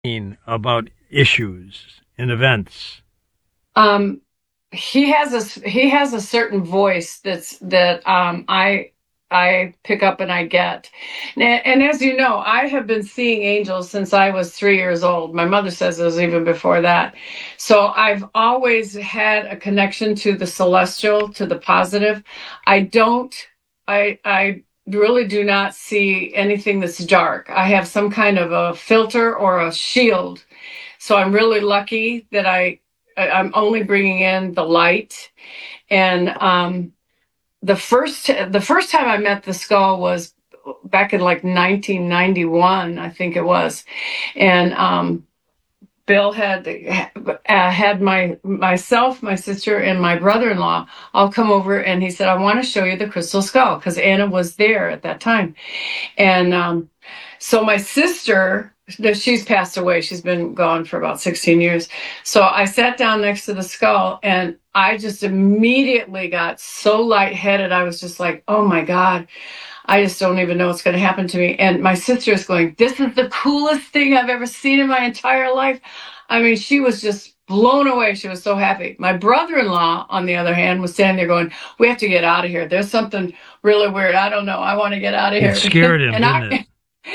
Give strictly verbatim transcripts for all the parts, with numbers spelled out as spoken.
about issues and events? Um, he has a he has a certain voice that's that um, I I pick up and I get. And, and as you know, I have been seeing angels since I was three years old. My mother says it was even before that. So I've always had a connection to the celestial, to the positive. I don't. I I really do not see anything that's dark. I have some kind of a filter or a shield, so I'm really lucky that I I- I'm only bringing in the light. And um, the first the first time I met the skull was back in like nineteen ninety-one, I think it was. And um, Bill had uh, had my myself, my sister, and my brother-in-law all come over, and he said, "I want to show you the crystal skull," because Anna was there at that time. And um, so my sister, no, she's passed away. She's been gone for about sixteen years. So I sat down next to the skull and I just immediately got so lightheaded. I was just like, oh my God, I just don't even know what's going to happen to me. And my sister is going, this is the coolest thing I've ever seen in my entire life. I mean, she was just blown away. She was so happy. My brother-in-law, on the other hand, was standing there going, we have to get out of here. There's something really weird. I don't know. I want to get out of It here. scared him, And didn't it? I,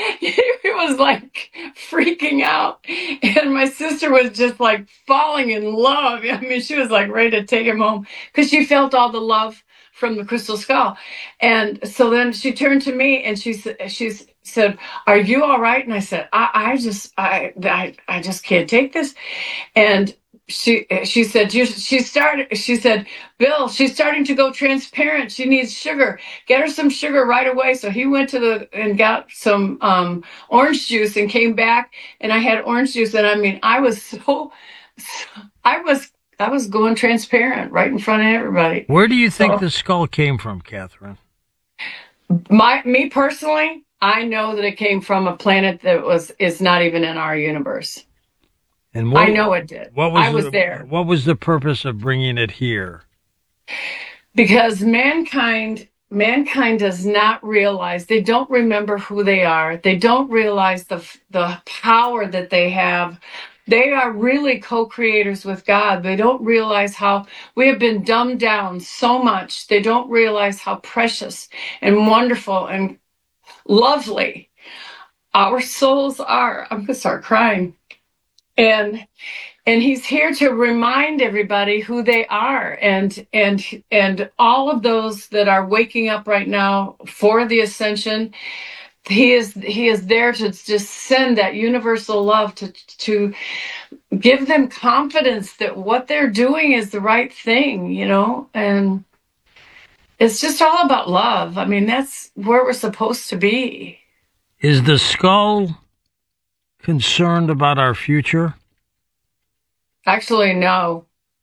he was like freaking out. And my sister was just like falling in love. I mean, she was like ready to take him home because she felt all the love from the crystal skull. And so then she turned to me and she said, she said, are you all right? And I said, I, I just, I, I, I just can't take this. And she she said you, she started she said, Bill, she's starting to go transparent. She needs sugar. Get her some sugar right away. So he went to the and got some um, orange juice and came back, and I had orange juice. And I mean, I was so I was I was going transparent right in front of everybody. Where do you think So the skull came from, Catherine? my me personally, I know that it came from a planet that was is not even in our universe. And I what know it did. what was I was the, there. what was the purpose of bringing it here? Because mankind mankind does not realize, they don't remember who they are. They don't realize the the power that they have. They are really co-creators with God. They don't realize how we have been dumbed down so much. They don't realize how precious and wonderful and lovely our souls are. I'm going to start crying. And and he's here to remind everybody who they are, and and and all of those that are waking up right now for the ascension. He is he is there to just send that universal love to to give them confidence that what they're doing is the right thing, you know. And it's just all about love. I mean, that's where we're supposed to be. Is the skull concerned about our future? Actually, no.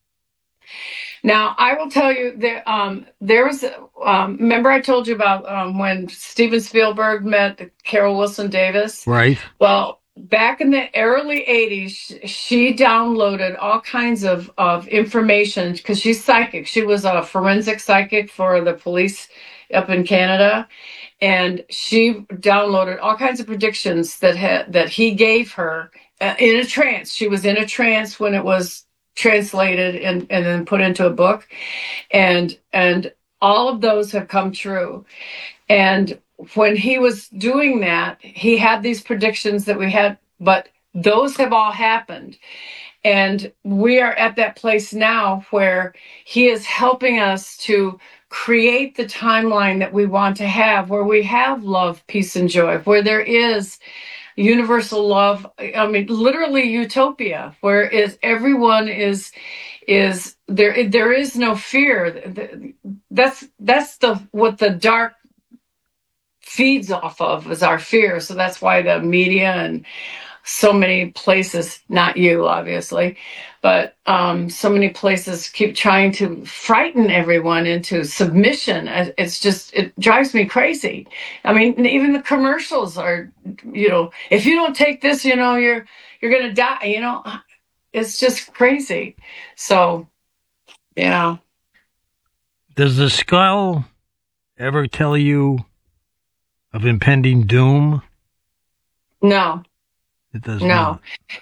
Now, I will tell you that um, there was, um, remember I told you about um, when Steven Spielberg met Carol Wilson Davis? Right. Well, back in the early eighties, she downloaded all kinds of, of information because she's psychic. She was a forensic psychic for the police up in Canada. And she downloaded all kinds of predictions that ha- that he gave her uh, in a trance. She was in a trance when it was translated and, and then put into a book, and and all of those have come true. And when he was doing that, he had these predictions that we had, but those have all happened. And we are at that place now where he is helping us to create the timeline that we want to have, where we have love, peace, and joy, where there is universal love. I mean, literally utopia, where is everyone is is there. There is no fear. That's that's the what the dark feeds off of is our fear. So that's why the media and so many places, not you obviously, but um, so many places keep trying to frighten everyone into submission. It's just, it drives me crazy. I mean, even the commercials are, you know, if you don't take this, you know, you're, you're going to die, you know, it's just crazy. So, yeah. Does the skull ever tell you of impending doom? No. It does No. not.